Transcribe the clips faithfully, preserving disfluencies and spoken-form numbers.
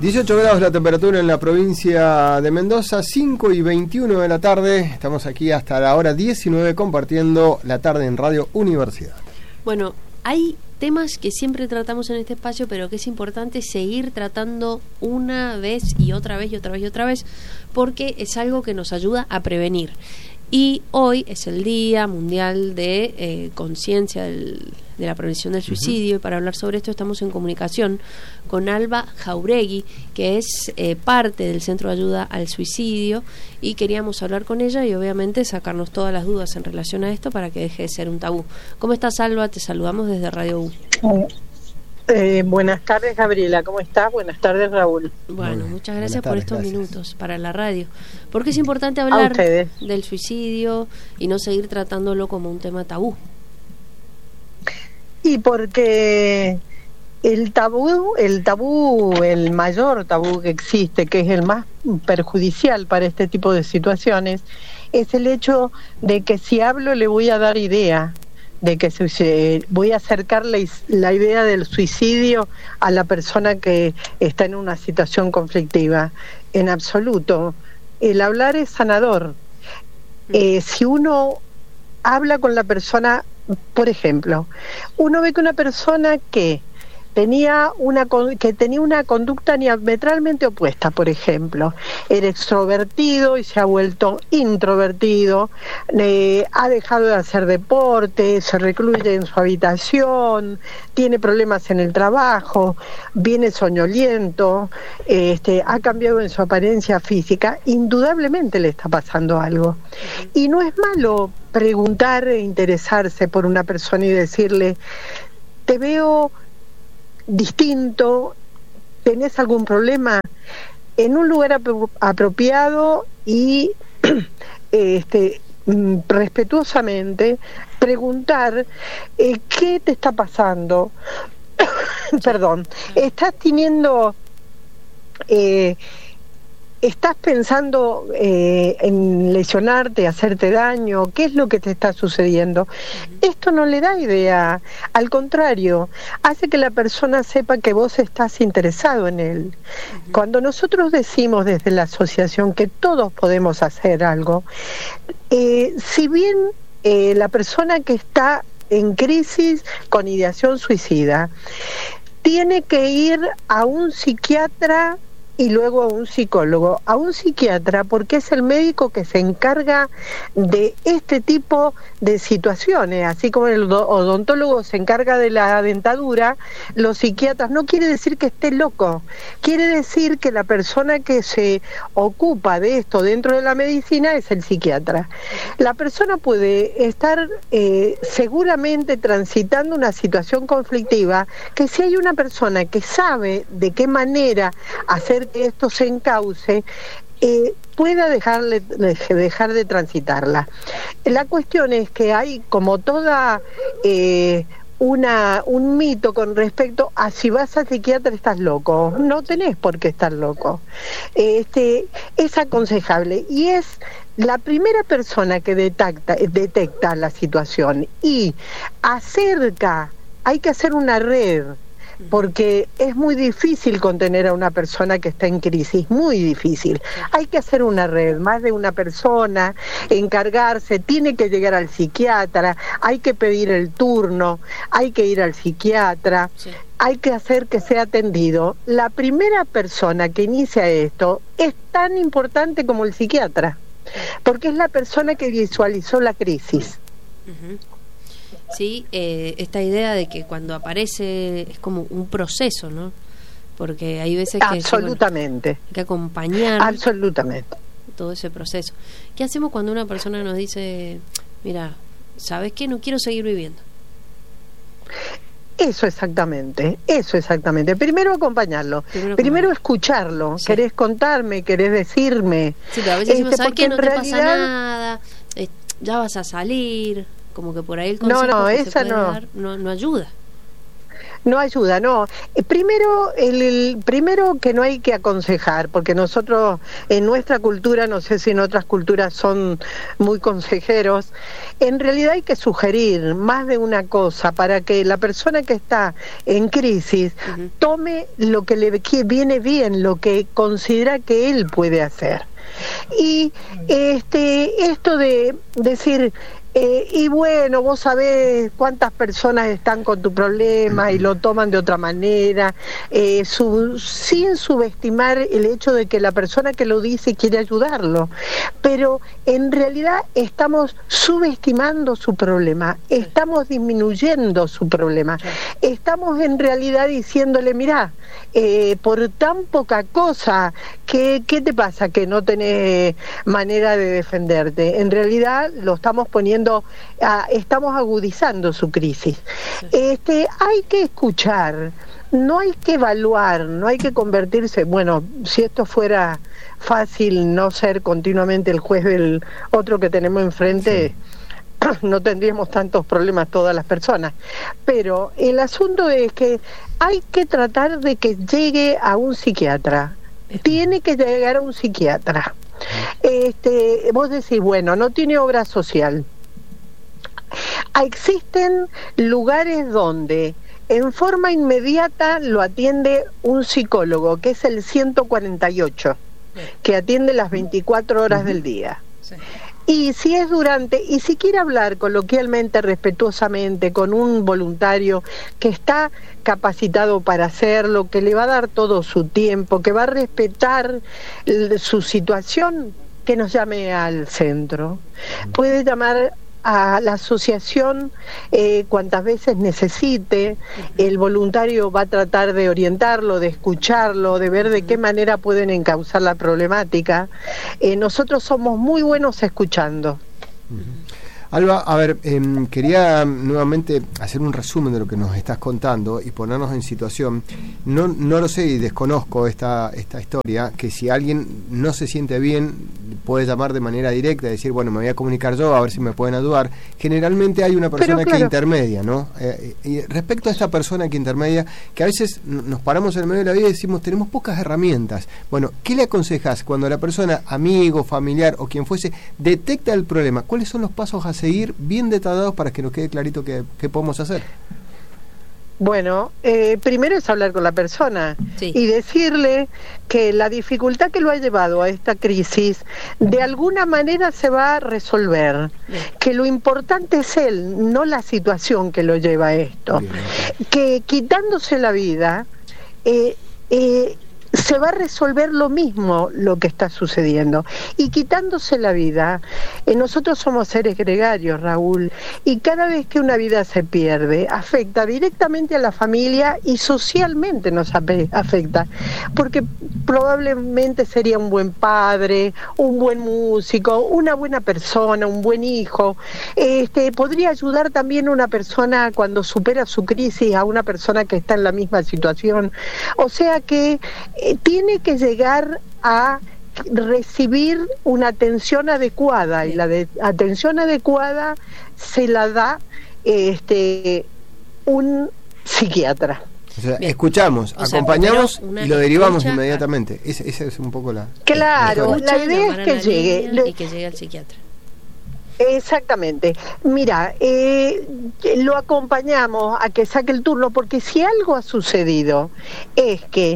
dieciocho grados la temperatura en la provincia de Mendoza, cinco y veintiuno de la tarde. Estamos aquí hasta la hora diecinueve compartiendo la tarde en Radio Universidad. Bueno, hay temas que siempre tratamos en este espacio, pero que es importante seguir tratando una vez y otra vez y otra vez y otra vez, porque es algo que nos ayuda a prevenir. Y hoy es el Día Mundial de eh, Conciencia del, de la Prevención del Suicidio, uh-huh. y para hablar sobre esto estamos en comunicación con Alba Jauregui, que es eh, parte del Centro de Ayuda al Suicidio, y queríamos hablar con ella y obviamente sacarnos todas las dudas en relación a esto para que deje de ser un tabú. ¿Cómo estás, Alba? Te saludamos desde Radio U. Uh. Eh, buenas tardes, Gabriela, ¿cómo estás? Buenas tardes, Raúl. Bueno, muchas gracias tardes, por estos gracias. minutos para la radio, porque es importante hablar del suicidio y no seguir tratándolo como un tema tabú. Y porque el tabú, el tabú, el mayor tabú que existe, que es el más perjudicial para este tipo de situaciones, es el hecho de que si hablo le voy a dar idea de que se, voy a acercarle la idea del suicidio a la persona que está en una situación conflictiva. En absoluto. El hablar es sanador. Eh, si uno habla con la persona, por ejemplo, uno ve que una persona que tenía una que tenía una conducta diametralmente opuesta, por ejemplo, era extrovertido y se ha vuelto introvertido, eh, ha dejado de hacer deporte, se recluye en su habitación, tiene problemas en el trabajo, viene soñoliento, este, ha cambiado en su apariencia física, indudablemente le está pasando algo. Y no es malo preguntar e interesarse por una persona y decirle: te veo distinto, ¿tenés algún problema? En un lugar ap- apropiado y este, respetuosamente preguntar eh, ¿qué te está pasando? Perdón, ¿estás teniendo eh, estás pensando eh, en lesionarte, hacerte daño? ¿Qué es lo que te está sucediendo? Uh-huh. Esto no le da idea, al contrario, hace que la persona sepa que vos estás interesado en él. Uh-huh. Cuando nosotros decimos desde la asociación que todos podemos hacer algo, eh, si bien eh, la persona que está en crisis con ideación suicida tiene que ir a un psiquiatra y luego a un psicólogo, a un psiquiatra, porque es el médico que se encarga de este tipo de situaciones, así como el odontólogo se encarga de la dentadura, los psiquiatras. No quiere decir que esté loco, quiere decir que la persona que se ocupa de esto dentro de la medicina es el psiquiatra. La persona puede estar eh, seguramente transitando una situación conflictiva, que si hay una persona que sabe de qué manera hacer que esto se encauce, eh, pueda dejarle, dejar de transitarla. La cuestión es que hay como toda eh, una un mito con respecto a si vas al psiquiatra estás loco. No tenés por qué estar loco. Este, es aconsejable y es la primera persona que detecta, detecta la situación y acerca, hay que hacer una red, porque es muy difícil contener a una persona que está en crisis, muy difícil. Hay que hacer una red, más de una persona, encargarse, tiene que llegar al psiquiatra, hay que pedir el turno, hay que ir al psiquiatra, sí. Hay que hacer que sea atendido. La primera persona que inicia esto es tan importante como el psiquiatra, porque es la persona que visualizó la crisis. Uh-huh. Sí, eh, esta idea de que cuando aparece es como un proceso, ¿no? Porque hay veces que absolutamente sí, bueno, hay que acompañar absolutamente todo ese proceso. ¿Qué hacemos cuando una persona nos dice, mira, ¿sabes qué? No quiero seguir viviendo? Eso exactamente, eso exactamente. Primero acompañarlo, primero, primero escucharlo. Sí. Querés contarme, querés decirme. Sí, pero a veces decimos, ¿sabes qué? No te realidad... pasa nada, eh, ya vas a salir. Como que por ahí el consejo no, no, que esa se puede no. dar no, no ayuda. no ayuda, no. Primero, el, el primero que no hay que aconsejar, porque nosotros en nuestra cultura, no sé si en otras culturas son muy consejeros, en realidad hay que sugerir más de una cosa para que la persona que está en crisis uh-huh. tome lo que le viene bien, lo que considera que él puede hacer. Y este esto de decir Eh, y bueno, vos sabés cuántas personas están con tu problema y lo toman de otra manera, eh, sub, sin subestimar el hecho de que la persona que lo dice quiere ayudarlo, pero en realidad estamos subestimando su problema, estamos disminuyendo su problema, estamos en realidad diciéndole, mirá, eh, por tan poca cosa, ¿qué, qué te pasa que no tenés manera de defenderte? En realidad lo estamos poniendo Uh, estamos agudizando su crisis. Sí. Este, hay que escuchar, no hay que evaluar, no hay que convertirse, bueno, si esto fuera fácil, no ser continuamente el juez del otro que tenemos enfrente, sí. no tendríamos tantos problemas todas las personas, pero el asunto es que hay que tratar de que llegue a un psiquiatra, tiene que llegar a un psiquiatra. Este, vos decís, bueno, no tiene obra social. Existen lugares donde en forma inmediata lo atiende un psicólogo, que es el ciento cuarenta y ocho, que atiende las veinticuatro horas del día. Sí. Y si es durante, y si quiere hablar coloquialmente, respetuosamente, con un voluntario que está capacitado para hacerlo, que le va a dar todo su tiempo, que va a respetar su situación, que nos llame al centro. Puede llamar a la asociación eh, cuantas veces necesite, el voluntario va a tratar de orientarlo, de escucharlo, de ver de qué manera pueden encauzar la problemática. Eh, nosotros somos muy buenos escuchando. Uh-huh. Alba, a ver, eh, quería nuevamente hacer un resumen de lo que nos estás contando y ponernos en situación. No, no lo sé y desconozco esta, esta historia, que si alguien no se siente bien, puede llamar de manera directa y decir, bueno, me voy a comunicar yo, a ver si me pueden ayudar. Generalmente hay una persona Pero, claro. que intermedia, ¿no? Eh, y respecto a esta persona que intermedia, que a veces nos paramos en el medio de la vida y decimos, tenemos pocas herramientas. Bueno, ¿qué le aconsejas cuando la persona, amigo, familiar o quien fuese, detecta el problema? ¿Cuáles son los pasos a seguir bien detallados para que nos quede clarito qué, qué podemos hacer? Bueno, eh, primero es hablar con la persona sí. y decirle que la dificultad que lo ha llevado a esta crisis de alguna manera se va a resolver, bien. que lo importante es él, no la situación que lo lleva a esto, bien. que quitándose la vida eh, eh, se va a resolver lo mismo lo que está sucediendo. Y quitándose la vida, eh, nosotros somos seres gregarios, Raúl, y cada vez que una vida se pierde, afecta directamente a la familia y socialmente nos afecta, porque probablemente sería un buen padre, un buen músico, una buena persona, un buen hijo. Este, podría ayudar también una persona cuando supera su crisis a una persona que está en la misma situación. O sea que eh, tiene que llegar a recibir una atención adecuada, y la de, atención adecuada se la da este un psiquiatra. O sea, bien. escuchamos, o acompañamos sea, y lo derivamos escucha, inmediatamente. Esa ese es un poco la... Claro, la, la idea es que llegue... Y que llegue al psiquiatra. Exactamente. Mira, eh, lo acompañamos a que saque el turno, porque si algo ha sucedido es que...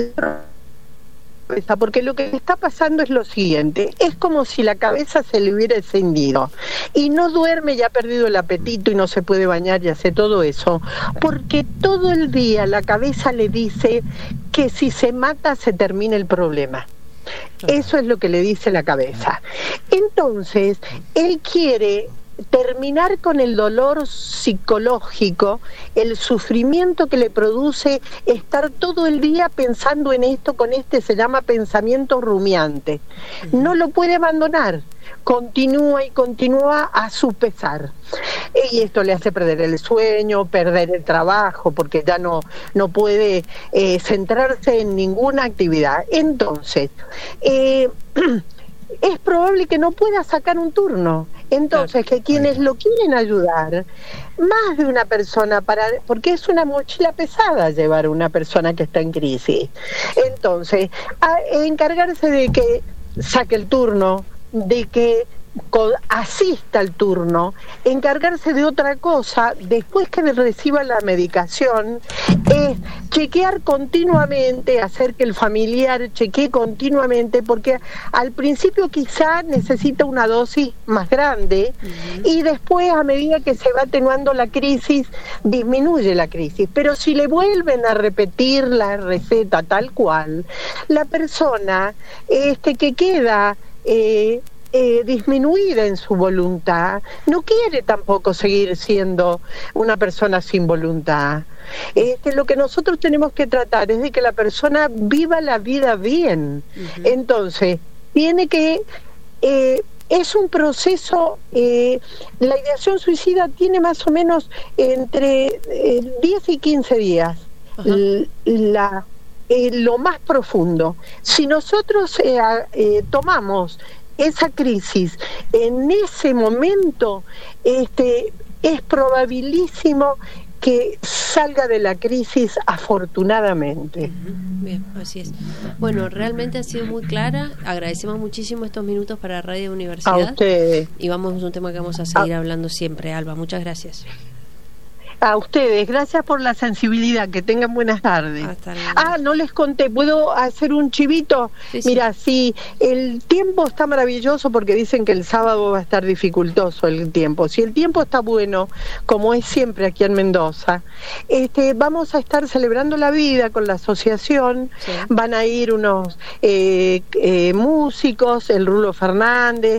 porque lo que está pasando es lo siguiente, es como si la cabeza se le hubiera encendido y no duerme, ya ha perdido el apetito y no se puede bañar y hace todo eso, porque todo el día la cabeza le dice que si se mata se termina el problema. Eso es lo que le dice la cabeza. Entonces, él quiere terminar con el dolor psicológico, el sufrimiento que le produce estar todo el día pensando en esto, con este se llama pensamiento rumiante. No lo puede abandonar, continúa y continúa a su pesar. Y esto le hace perder el sueño, perder el trabajo, porque ya no, no puede eh, centrarse en ninguna actividad. Entonces, eh, es probable que no pueda sacar un turno. Entonces, que quienes lo quieren ayudar, más de una persona, para porque es una mochila pesada llevar a una persona que está en crisis. Entonces, a, encargarse de que saque el turno, de que asista al turno, encargarse de otra cosa después que reciba la medicación, es chequear continuamente, hacer que el familiar chequee continuamente, porque al principio quizá necesita una dosis más grande uh-huh. y después, a medida que se va atenuando la crisis, disminuye la crisis. Pero si le vuelven a repetir la receta tal cual, la persona este que queda eh, Eh, disminuida en su voluntad, no quiere tampoco seguir siendo una persona sin voluntad. Este, lo que nosotros tenemos que tratar es de que la persona viva la vida bien. Uh-huh. Entonces, tiene que... Eh, es un proceso, eh, la ideación suicida tiene más o menos entre eh, diez y quince días. Uh-huh. La, eh, lo más profundo. Si nosotros eh, eh, tomamos esa crisis en ese momento, este, es probabilísimo que salga de la crisis afortunadamente. Bien, así es. Bueno, realmente ha sido muy clara. Agradecemos muchísimo estos minutos para Radio Universidad. A ustedes. Y vamos a un tema que vamos a seguir a... hablando siempre, Alba. Muchas gracias. A ustedes, gracias por la sensibilidad, que tengan buenas tardes. Hasta luego. Ah, no les conté, ¿puedo hacer un chivito? Sí, sí. Mira, sí, el tiempo está maravilloso porque dicen que el sábado va a estar dificultoso el tiempo. Si el tiempo está bueno, como es siempre aquí en Mendoza, este, vamos a estar celebrando la vida con la asociación, sí. Van a ir unos eh, eh, músicos, el Rulo Fernández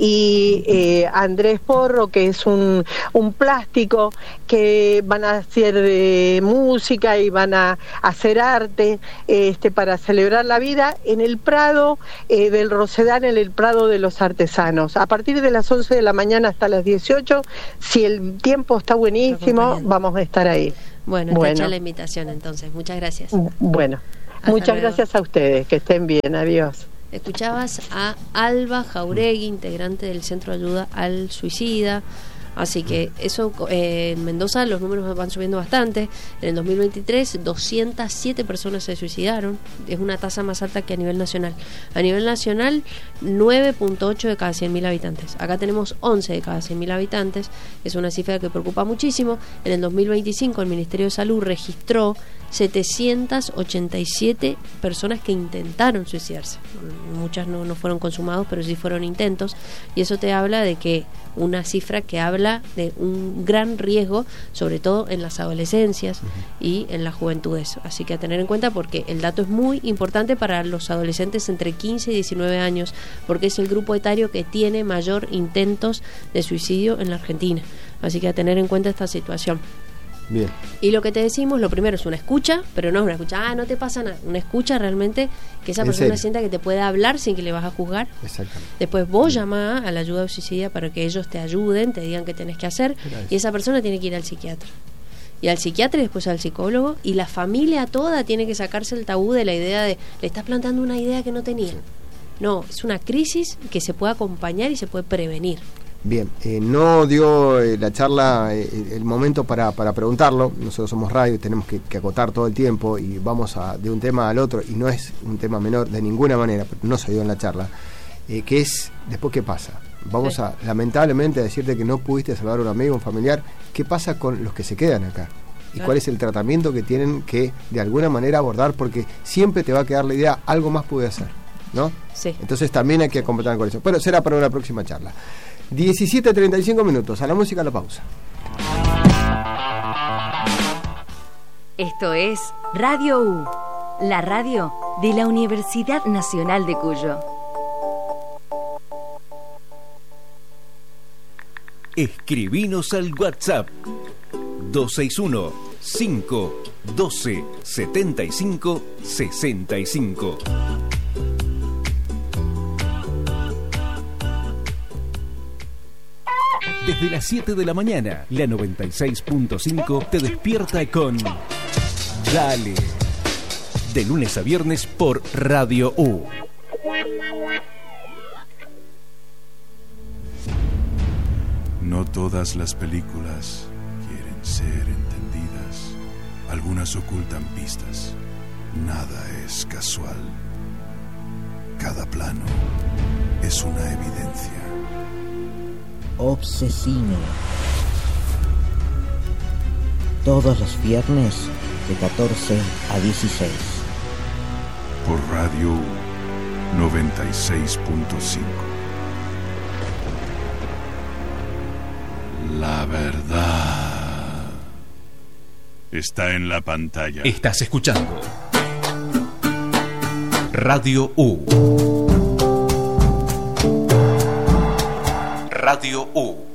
y eh, Andrés Porro, que es un, un plástico que van a hacer de música y van a hacer arte este, para celebrar la vida en el Prado eh, del Rosedal, en el Prado de los Artesanos. A partir de las once de la mañana hasta las dieciocho, si el tiempo está buenísimo, vamos a estar ahí. Bueno, está bueno. Hecha la invitación entonces. Muchas gracias. Bueno, hasta muchas luego. Gracias a ustedes. Que estén bien. Adiós. Escuchabas a Alba Jauregui, integrante del Centro de Ayuda al Suicida. Así que eso, eh, en Mendoza los números van subiendo bastante. En el dos mil veintitrés, doscientas siete personas se suicidaron. Es una tasa más alta que a nivel nacional. A nivel nacional, nueve punto ocho de cada cien mil habitantes. Acá tenemos once de cada cien mil habitantes. Es una cifra que preocupa muchísimo. En el dos mil veinticinco, el Ministerio de Salud registró setecientas ochenta y siete personas que intentaron suicidarse. Muchas no, no fueron consumados, pero sí fueron intentos. Y eso te habla de que una cifra que habla de un gran riesgo, sobre todo en las adolescencias uh-huh. y en las juventudes. Así que a tener en cuenta, porque el dato es muy importante para los adolescentes entre quince y diecinueve años, porque es el grupo etario que tiene mayor intentos de suicidio en la Argentina. Así que a tener en cuenta esta situación. Bien. Y lo que te decimos, lo primero es una escucha, pero no es una escucha, ah, no te pasa nada, una escucha realmente que esa persona serio? sienta que te puede hablar sin que le vas a juzgar. Exactamente. Después vos llamá a la ayuda de suicidia para que ellos te ayuden, te digan qué tenés que hacer. Gracias. Y esa persona tiene que ir al psiquiatra. Y al psiquiatra y después al psicólogo, y la familia toda tiene que sacarse el tabú de la idea de, le estás plantando una idea que no tenía. Sí. No, es una crisis que se puede acompañar y se puede prevenir. Bien, eh, no dio eh, la charla eh, el momento para, para preguntarlo. Nosotros somos radio y tenemos que, que acotar todo el tiempo y vamos a, de un tema al otro, y no es un tema menor de ninguna manera, pero no se dio en la charla, eh, que es después qué pasa. Vamos sí. a, lamentablemente, a decirte que no pudiste salvar a un amigo, un familiar. ¿Qué pasa con los que se quedan acá? ¿Y claro. cuál es el tratamiento que tienen que de alguna manera abordar? Porque siempre te va a quedar la idea, algo más pude hacer, ¿no? Sí. Entonces también hay que acompañar con eso. Pero será para una próxima charla. diecisiete treinta y cinco minutos, a la música, a la pausa. Esto es Radio U, la radio de la Universidad Nacional de Cuyo. Escribinos al WhatsApp dos seis uno, cinco uno dos, siete cinco seis cinco. Desde las siete de la mañana, la noventa y seis punto cinco te despierta con Dale. De lunes a viernes por Radio U. todas las películas quieren ser entendidas, algunas ocultan pistas. Nada es casual. Cada plano es una evidencia. Obsesine. Todos los viernes de catorce a dieciséis. Por Radio noventa y seis punto cinco. La verdad está en la pantalla. Estás escuchando Radio U. Radio U.